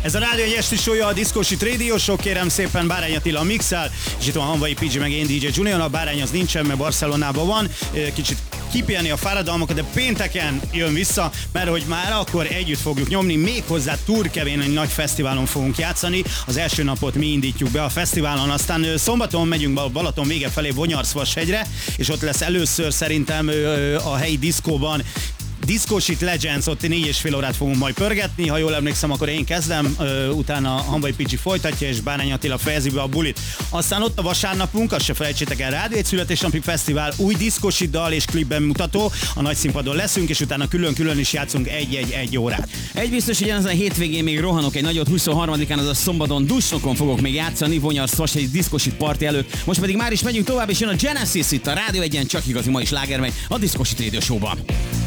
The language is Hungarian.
Ez a Rádió egy esti show, a Diszkósit Radio Show, kérem szépen, Bárány Attila a mixel, és itt van Hanvai PG, meg én DJ Junior. A Bárány az nincsen, mert Barcelonában van, kicsit kipihenni a fáradalmakat, de pénteken jön vissza, mert hogy már akkor együtt fogjuk nyomni, méghozzá Turkevén egy nagy fesztiválon fogunk játszani. Az első napot mi indítjuk be a fesztiválon, aztán szombaton megyünk Balaton vége felé Vonyarszvashegyre, és ott lesz először szerintem a helyi diszkóban Diszkósit Legends, ott 4,5 órát fogunk majd pörgetni, ha jól emlékszem, akkor én kezdem, utána Hanvai Picsi folytatja, és Bárány Attila fejezi be a bulit. Aztán ott a vasárnapunk, azt se felejtsétek el, Rádió egy születésnapi fesztivál, új Diszkósit dal és klipben mutató, a nagy színpadon leszünk, és utána külön-külön is játszunk egy órát. Egy biztos, hogy ezen a hétvégén még rohanok egy nagyot, 23-án, az a szombaton Dusnokon fogok még játszani, Vonyarszvas egy Diszkósit party előtt. Most pedig már is megyünk tovább, és jön a Genesis itt a Rádió 1-en, csak igazi ma is sláger megy a Diszkósit Radio Show-ban.